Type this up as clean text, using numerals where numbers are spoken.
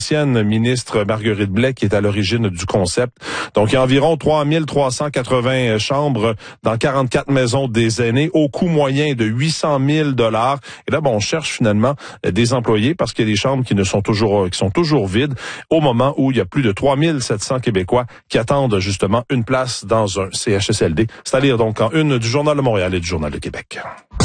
l'ancienne ministre Marguerite Blais qui est à l'origine du concept. Donc, il y a environ 3380 chambres dans 44 maisons des aînés au coût moyen de 800 000 $. Et là, on cherche finalement des employés parce qu'il y a des chambres qui sont toujours vides au moment où il y a plus de 3700 Québécois qui attendent justement une place dans un CHSLD. C'est à lire donc en une du Journal de Montréal et du Journal de Québec.